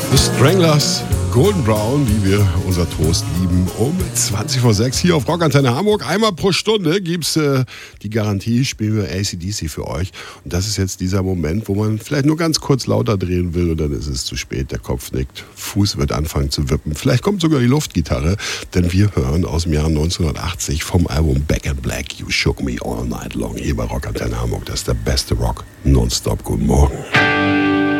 The Stranglers, Golden Brown, wie wir unser Toast lieben, um 20 vor 6 hier auf Rockantenne Hamburg. Einmal pro Stunde gibt's die Garantie, spielen wir AC/DC für euch. Und das ist jetzt dieser Moment, wo man vielleicht nur ganz kurz lauter drehen will und dann ist es zu spät. Der Kopf nickt, Fuß wird anfangen zu wippen. Vielleicht kommt sogar die Luftgitarre, denn wir hören aus dem Jahr 1980 vom Album Back in Black, You Shook Me All Night Long, hier bei Rockantenne Hamburg. Das ist der beste Rock, nonstop. Guten Morgen.